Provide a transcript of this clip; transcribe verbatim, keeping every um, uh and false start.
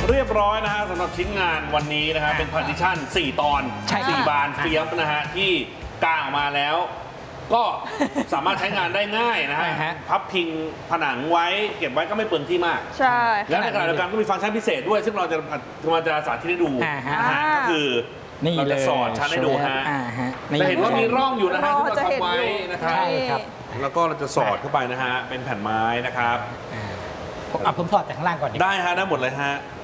เรียบร้อยนะฮะสำหรับชิ้นงานวันนี้นะฮะเป็นพาร์ติชันสี่ตอนสี่บานเฟียบนะฮะที่กางออกมาแล้วก็สามารถใช้งานได้ง่ายนะฮะพับพิงผนังไว้เก็บไว้ก็ไม่เปลืองที่มากใช่แล้วในขณะเดียวกันก็มีฟังก์ชันพิเศษด้วยซึ่งเราจะมาจะสาธิตให้ดูนะฮะก็คือเราจะสอดชั้นให้ดูฮะจะเห็นว่ามีร่องอยู่นะฮะที่เราทำไว้นะครับแล้วก็เราจะสอดเข้าไปนะฮะเป็นแผ่นไม้นะครับเอาผมถอดจากข้างล่างก่อนได้ฮะได้หมดเลยฮะ